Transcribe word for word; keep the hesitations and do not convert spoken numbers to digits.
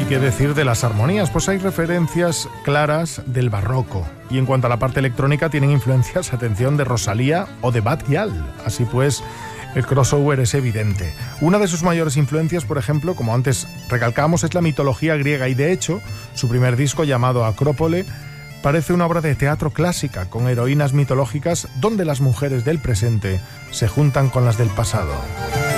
qué decir de las armonías? Pues hay referencias claras del barroco. Y en cuanto a la parte electrónica, tienen influencias, atención, de Rosalía o de Bad Gyal. Así pues, el crossover es evidente. Una de sus mayores influencias, por ejemplo, como antes recalcábamos, es la mitología griega. Y de hecho, su primer disco, llamado Acrópole, parece una obra de teatro clásica, con heroínas mitológicas donde las mujeres del presente se juntan con las del pasado.